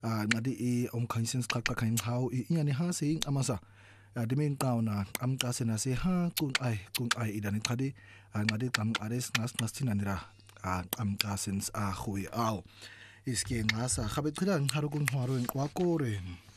ngadi omkhansin skaka khain hau inyani ha sing amasa dimin kauna amkase na se ha kun ai idani khadi ngadi kam ares nas tinanira amkasin khui au iske ngasa khabet khidang harukun hwaroin kwakore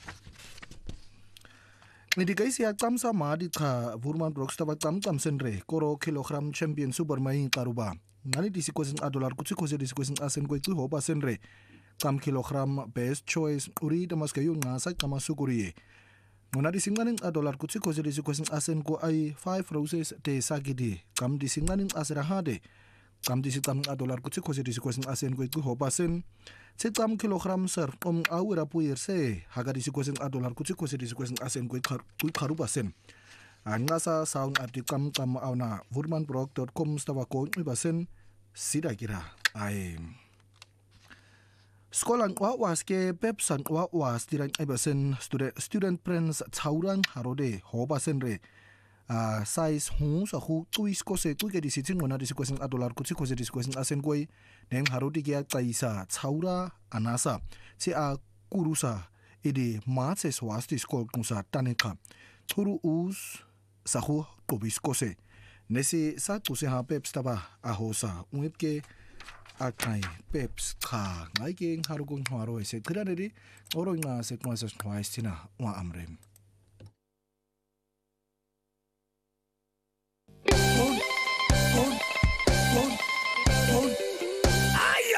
Nidikaisi acamsa madi cha Vurman Brooks taba cam senre koro kilogram champion super main karuba ngani disikosin $1 kutsikose disikosin asen ko hoba senre cam kilogram best choice uri damaske yun ngasa kama sukuriye ngona disinganin $1 kutsikose disikosin asen ko ai 5 roses de sagidi cam disinganin asera hade cam disikam $1 kutsikose disikosin asen ko hoba sen Cam kilogram ser awira puyer se haga disikosin $1 kutsikose disikosin asen ko karubasen ngasa sound at cam auna vurmanbrok.com stawa ko ibasen sida kira ai Skolan was ke pepsan was tiran ibasen student friends chauran harode hobasen re size hu sa hu tuis ko se tu ke disitin ngona disikosin $1 kutsikose disikosin asen ko neng harodi kia taisa chaura anasa se a kurusa ide matse swasti skol kusa taneka turu us sahu kobiskose nesi sa tuse ha peps taba ahosa unipke akai peps kha ngai ke harugun haro se kraneri oro nga se kwasa twice tina wa amrem